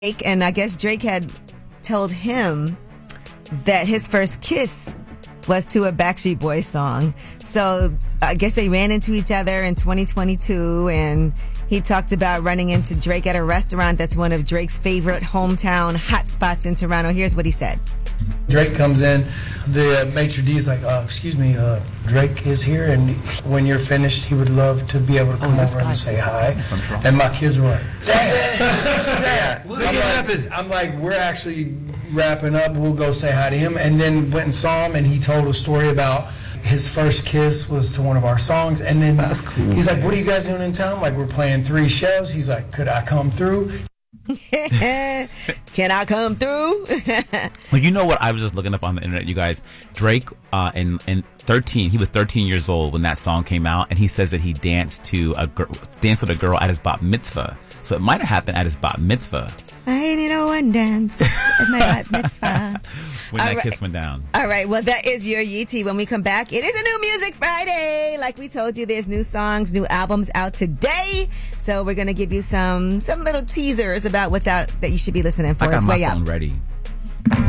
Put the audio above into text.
And I guess Drake had told him that his first kiss was to a Backstreet Boys song. So I guess they ran into each other in 2022, and he talked about running into Drake at a restaurant that's one of Drake's favorite hometown hotspots in Toronto. Here's what he said. Drake comes in, the maitre d' is like, excuse me, Drake is here, and when you're finished, he would love to be able to come over and say hi. And my kids were like, Dad, I'm like, we're actually wrapping up, we'll go say hi to him. And then went and saw him, and he told a story about his first kiss was to one of our songs. And then he's like, what are you guys doing in town? Like, we're playing 3 shows. He's like, could I come through? Can I come through? Well, you know what? I was just looking up on the internet, you guys. Drake, in 13, he was 13 years old when that song came out, and he says that he danced with a girl at his bat mitzvah. So it might have happened at his bat mitzvah. I need a one dance at my bat mitzvah. When that kiss went down. All right, well, that is your Yeetie. When we come back, it is a new Music Friday. Like we told you, there's new songs, new albums out today. So we're going to give you some little teasers about what's out that you should be listening for. I got It's my way phone out. ready.